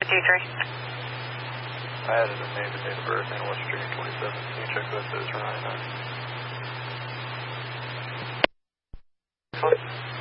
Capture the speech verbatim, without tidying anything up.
G three. I added a name and date of birth and West Street twenty-seven. Can you check that those are ninety-nine? Fine.